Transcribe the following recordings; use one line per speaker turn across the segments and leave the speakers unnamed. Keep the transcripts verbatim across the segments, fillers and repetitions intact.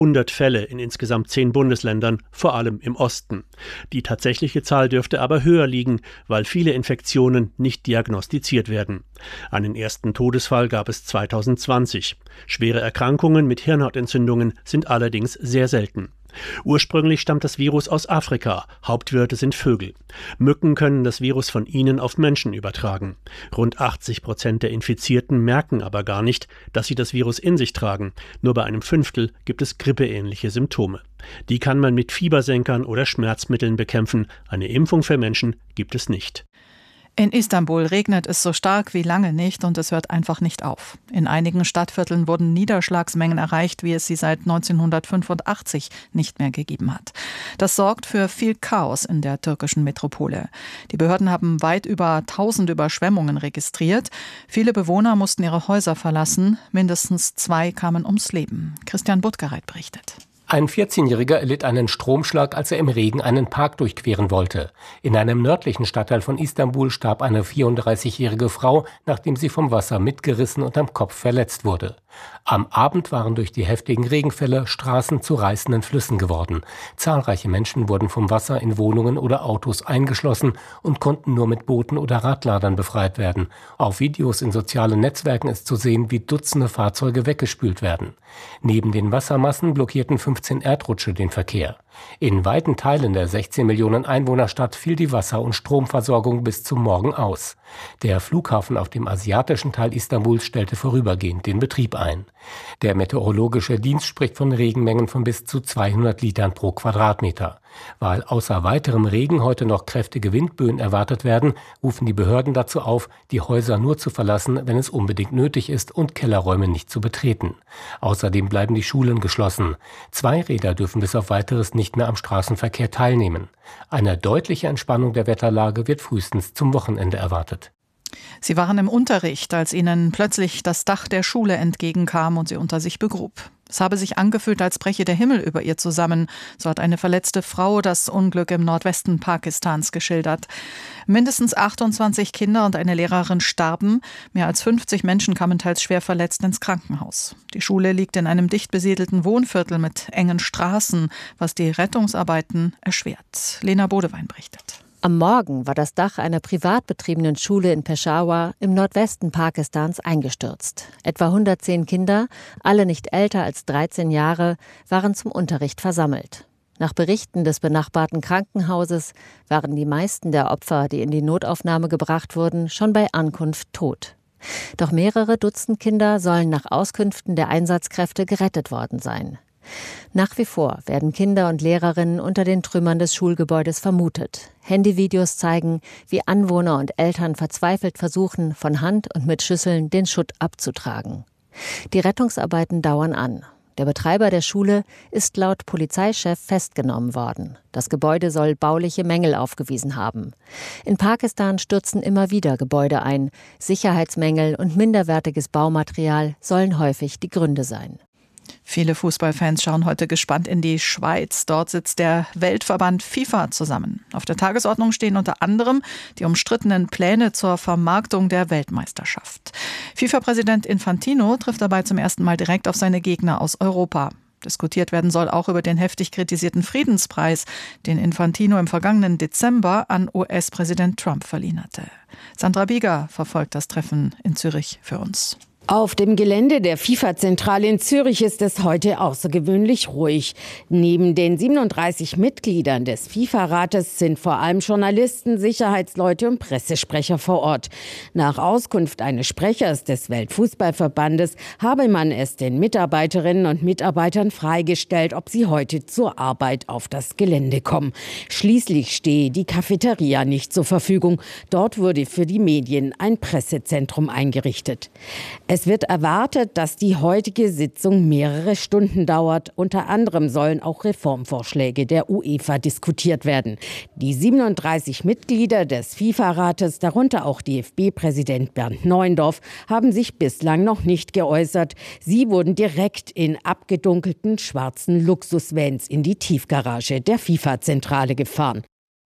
hundert Fälle in insgesamt zehn Bundesländern, vor allem im Osten. Die tatsächliche Zahl dürfte aber höher liegen, weil viele Infektionen nicht diagnostiziert werden. Einen ersten Todesfall gab es zweitausendzwanzig. Schwere Erkrankungen mit Hirnhautentzündungen sind allerdings sehr selten. Ursprünglich stammt das Virus aus Afrika. Hauptwirte sind Vögel. Mücken können das Virus von ihnen auf Menschen übertragen. Rund achtzig Prozent der Infizierten merken aber gar nicht, dass sie das Virus in sich tragen. Nur bei einem Fünftel gibt es grippeähnliche Symptome. Die kann man mit Fiebersenkern oder Schmerzmitteln bekämpfen. Eine Impfung für Menschen gibt es nicht.
In Istanbul regnet es so stark wie lange nicht und es hört einfach nicht auf. In einigen Stadtvierteln wurden Niederschlagsmengen erreicht, wie es sie seit neunzehnhundertfünfundachtzig nicht mehr gegeben hat. Das sorgt für viel Chaos in der türkischen Metropole. Die Behörden haben weit über tausend Überschwemmungen registriert. Viele Bewohner mussten ihre Häuser verlassen. Mindestens zwei kamen ums Leben. Christian Buttgereit berichtet.
Ein vierzehnjähriger erlitt einen Stromschlag, als er im Regen einen Park durchqueren wollte. In einem nördlichen Stadtteil von Istanbul starb eine vierunddreißigjährige Frau, nachdem sie vom Wasser mitgerissen und am Kopf verletzt wurde. Am Abend waren durch die heftigen Regenfälle Straßen zu reißenden Flüssen geworden. Zahlreiche Menschen wurden vom Wasser in Wohnungen oder Autos eingeschlossen und konnten nur mit Booten oder Radladern befreit werden. Auf Videos in sozialen Netzwerken ist zu sehen, wie Dutzende Fahrzeuge weggespült werden. Neben den Wassermassen blockierten fünfzehn Erdrutsche den Verkehr. In weiten Teilen der sechzehn Millionen Einwohnerstadt fiel die Wasser- und Stromversorgung bis zum Morgen aus. Der Flughafen auf dem asiatischen Teil Istanbuls stellte vorübergehend den Betrieb ein. Der meteorologische Dienst spricht von Regenmengen von bis zu zweihundert Litern pro Quadratmeter. Weil außer weiterem Regen heute noch kräftige Windböen erwartet werden, rufen die Behörden dazu auf, die Häuser nur zu verlassen, wenn es unbedingt nötig ist und Kellerräume nicht zu betreten. Außerdem bleiben die Schulen geschlossen. Zweiräder dürfen bis auf Weiteres nicht mehr am Straßenverkehr teilnehmen. Eine deutliche Entspannung der Wetterlage wird frühestens zum Wochenende erwartet.
Sie waren im Unterricht, als ihnen plötzlich das Dach der Schule entgegenkam und sie unter sich begrub. Es habe sich angefühlt, als breche der Himmel über ihr zusammen. So hat eine verletzte Frau das Unglück im Nordwesten Pakistans geschildert. Mindestens achtundzwanzig Kinder und eine Lehrerin starben. Mehr als fünfzig Menschen kamen teils schwer verletzt ins Krankenhaus. Die Schule liegt in einem dicht besiedelten Wohnviertel mit engen Straßen, was die Rettungsarbeiten erschwert. Lena Bodewein berichtet.
Am Morgen war das Dach einer privat betriebenen Schule in Peshawar im Nordwesten Pakistans eingestürzt. Etwa hundertzehn Kinder, alle nicht älter als dreizehn Jahre, waren zum Unterricht versammelt. Nach Berichten des benachbarten Krankenhauses waren die meisten der Opfer, die in die Notaufnahme gebracht wurden, schon bei Ankunft tot. Doch mehrere Dutzend Kinder sollen nach Auskünften der Einsatzkräfte gerettet worden sein. Nach wie vor werden Kinder und Lehrerinnen unter den Trümmern des Schulgebäudes vermutet. Handyvideos zeigen, wie Anwohner und Eltern verzweifelt versuchen, von Hand und mit Schüsseln den Schutt abzutragen. Die Rettungsarbeiten dauern an. Der Betreiber der Schule ist laut Polizeichef festgenommen worden. Das Gebäude soll bauliche Mängel aufgewiesen haben. In Pakistan stürzen immer wieder Gebäude ein. Sicherheitsmängel und minderwertiges Baumaterial sollen häufig die Gründe sein.
Viele Fußballfans schauen heute gespannt in die Schweiz. Dort sitzt der Weltverband FIFA zusammen. Auf der Tagesordnung stehen unter anderem die umstrittenen Pläne zur Vermarktung der Weltmeisterschaft. FIFA-Präsident Infantino trifft dabei zum ersten Mal direkt auf seine Gegner aus Europa. Diskutiert werden soll auch über den heftig kritisierten Friedenspreis, den Infantino im vergangenen Dezember an U S-Präsident Trump verliehen hatte. Sandra Bieger verfolgt das Treffen in Zürich für uns.
Auf dem Gelände der FIFA-Zentrale in Zürich ist es heute außergewöhnlich ruhig. Neben den siebenunddreißig Mitgliedern des FIFA-Rates sind vor allem Journalisten, Sicherheitsleute und Pressesprecher vor Ort. Nach Auskunft eines Sprechers des Weltfußballverbandes habe man es den Mitarbeiterinnen und Mitarbeitern freigestellt, ob sie heute zur Arbeit auf das Gelände kommen. Schließlich stehe die Cafeteria nicht zur Verfügung. Dort wurde für die Medien ein Pressezentrum eingerichtet. Es wird erwartet, dass die heutige Sitzung mehrere Stunden dauert. Unter anderem sollen auch Reformvorschläge der UEFA diskutiert werden. Die siebenunddreißig Mitglieder des FIFA-Rates, darunter auch D F B-Präsident Bernd Neuendorf, haben sich bislang noch nicht geäußert. Sie wurden direkt in abgedunkelten schwarzen Luxusvans in die Tiefgarage der FIFA-Zentrale gefahren.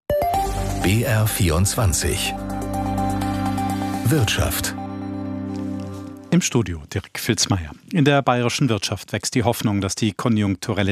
B R vierundzwanzig Wirtschaft.
Im Studio Dirk Filzmeier. In der bayerischen Wirtschaft wächst die Hoffnung, dass die konjunkturelle